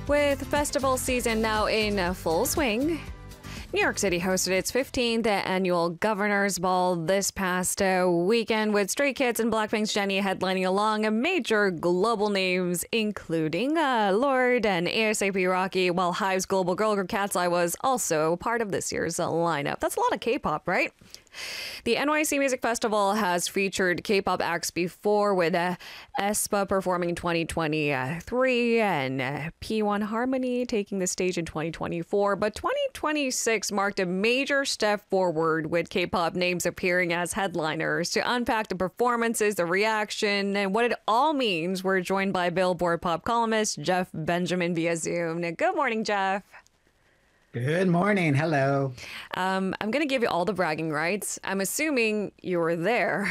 With festival season now in full swing, New York City hosted its 15th annual Governor's Ball this past weekend with Stray Kids and Blackpink's Jennie headlining along major global names, including Lorde and ASAP Rocky, while Hive's global girl group Cat's Eye was also part of this year's lineup. That's a lot of K-pop, right? The NYC Music Festival has featured K-pop acts before, with aespa performing in 2023 and P1 Harmony taking the stage in 2024. But 2026 marked a major step forward, with K-pop names appearing as headliners. To unpack the performances, the reaction, and what it all means, we're joined by Billboard pop columnist Jeff Benjamin via Zoom. Good morning, Jeff. Good morning. Hello. I'm going to give you all the bragging rights. I'm assuming you were there.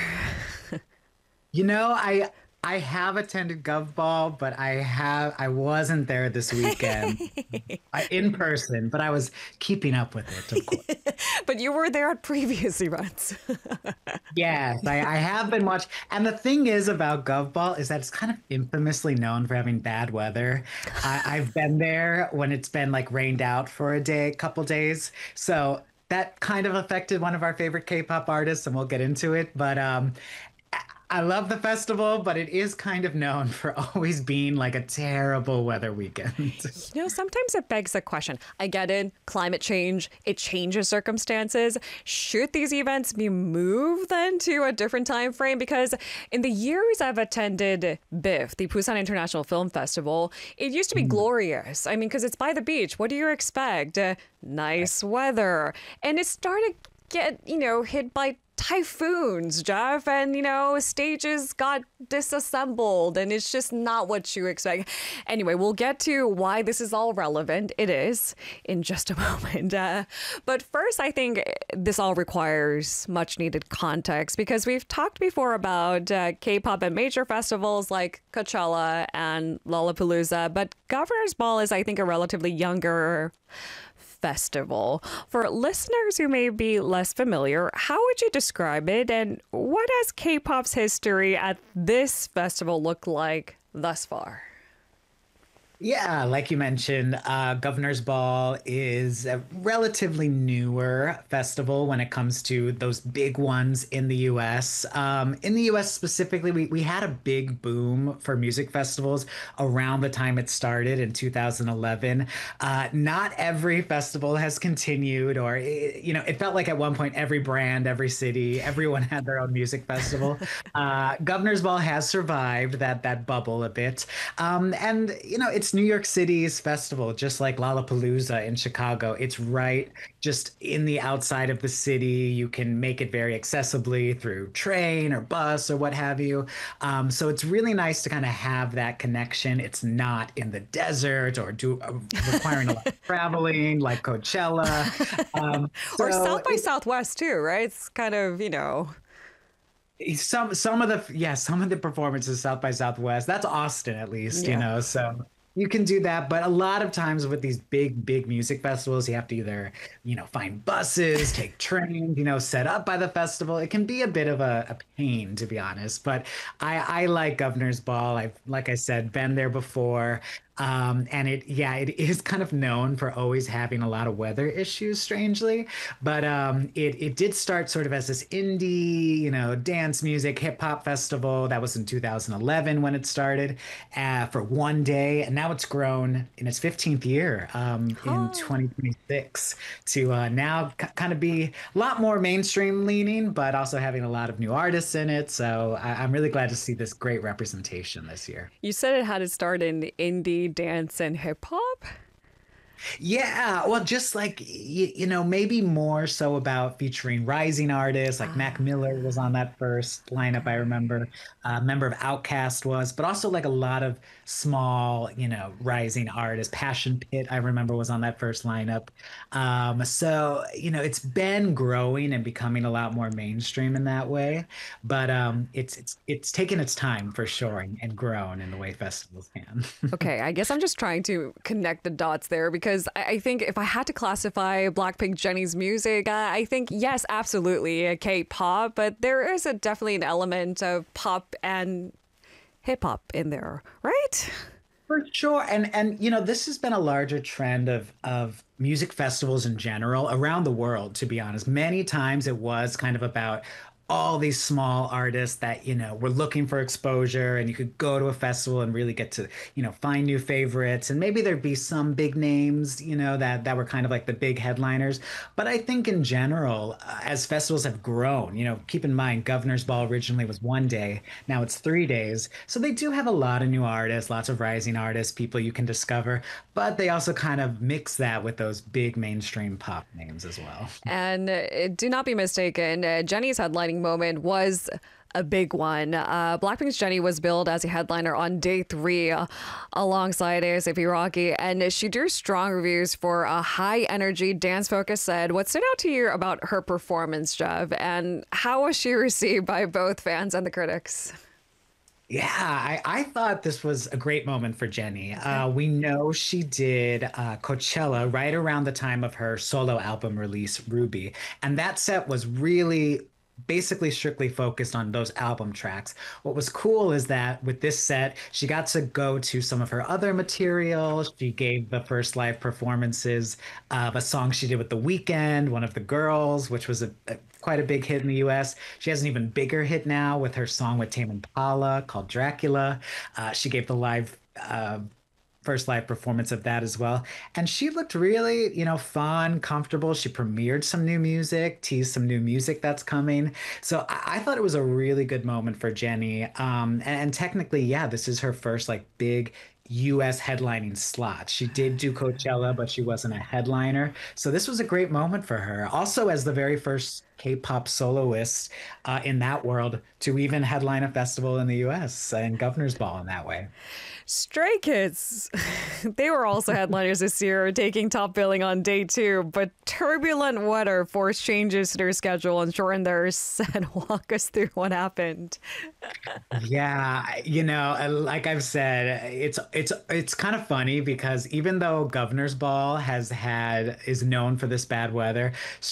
I have attended GovBall, but I wasn't there this weekend in person, but I was keeping up with it, of course. But you were there at previous events. Yes, I have been watching. And the thing is about GovBall is that it's kind of infamously known for having bad weather. I've been there when it's been like rained out for couple days. So that kind of affected one of our favorite K-pop artists, and we'll get into it. But I love the festival, but it is kind of known for always being like a terrible weather weekend. Sometimes it begs the question. I get it. Climate change, it changes circumstances. Should these events be moved then to a different time frame? Because in the years I've attended BIFF, the Busan International Film Festival, it used to be glorious. I mean, because it's by the beach. What do you expect? Nice weather. And it started get hit by typhoons, Jeff, and stages got disassembled, and it's just not what you expect. Anyway, we'll get to why this is all relevant. It is in just a moment. But first, I think this all requires much needed context, because we've talked before about K-pop at major festivals like Coachella and Lollapalooza, but Governor's Ball is, I think, a relatively younger festival. For listeners who may be less familiar, how would you describe it, and what has K-pop's history at this festival looked like thus far? Yeah, like you mentioned, Governor's Ball is a relatively newer festival when it comes to those big ones in the US. In the US specifically, we had a big boom for music festivals around the time it started in 2011. Not every festival has continued, or, it felt like at one point every brand, every city, everyone had their own music festival. Governor's Ball has survived that bubble a bit. It's New York City's festival, just like Lollapalooza in Chicago. It's right just in the outside of the city. You can make it very accessibly through train or bus or what have you. So it's really nice to kind of have that connection. It's not in the desert or requiring a lot of traveling like Coachella. Or South by Southwest too, right? It's kind of, some of the performances South by Southwest, that's Austin at least, so you can do that. But a lot of times with these big music festivals, you have to either, find buses, take trains, set up by the festival. It can be a bit of a pain, to be honest. But I like Governor's Ball. I've, like I said, been there before. And it is kind of known for always having a lot of weather issues, strangely. But it did start sort of as this indie, dance music, hip hop festival. That was in 2011 when it started for one day. And now it's grown in its 15th year in 2026 to now kind of be a lot more mainstream leaning, but also having a lot of new artists in it. So I'm really glad to see this great representation this year. You said it had to start in indie, dance, and hip hop? Yeah, well, just like, maybe more so about featuring rising artists, like Mac Miller was on that first lineup, I remember. A member of Outkast was, but also like a lot of small, rising artists. Passion Pit, I remember, was on that first lineup. So, it's been growing and becoming a lot more mainstream in that way. But it's taken its time for sure and grown in the way festivals can. Okay, I guess I'm just trying to connect the dots there, because I think if I had to classify Blackpink Jennie's music, I think, yes, absolutely, K-pop, but there is definitely an element of pop and hip hop in there, right? For sure. And this has been a larger trend of music festivals in general around the world, to be honest. Many times it was kind of about all these small artists that, were looking for exposure, and you could go to a festival and really get to, find new favorites. And maybe there'd be some big names, that were kind of like the big headliners. But I think in general, as festivals have grown, keep in mind Governor's Ball originally was 1 day, now it's 3 days. So they do have a lot of new artists, lots of rising artists, people you can discover, but they also kind of mix that with those big mainstream pop names as well. And do not be mistaken, Jenny's headlining moment was a big one. Blackpink's Jenny was billed as a headliner on day three alongside ASAP Rocky, and she drew strong reviews for a high energy dance focus set. What stood out to you about her performance, Jeff, and how was she received by both fans and the critics? Yeah, I thought this was a great moment for Jenny. We know she did Coachella right around the time of her solo album release, Ruby. And that set was really basically strictly focused on those album tracks. What was cool is that with this set, she got to go to some of her other material. She gave the first live performances of a song she did with The Weeknd, One of the Girls, which was quite a big hit in the US. She has an even bigger hit now with her song with Tame Impala called Dracula. She gave the first live performance of that as well. And she looked really, fun, comfortable. She premiered some new music, teased some new music that's coming. So I thought it was a really good moment for Jenny. And technically, yeah, this is her first like big US headlining slot. She did do Coachella, but she wasn't a headliner. So this was a great moment for her. Also, as the very first K-pop soloist in that world to even headline a festival in the US and Governor's Ball in that way. Stray Kids, they were also headliners this year, taking top billing on day two, but turbulent weather forced changes to their schedule and shortened their set. Walk us through what happened. Yeah, like I've said, it's kind of funny because even though Governor's Ball is known for this bad weather,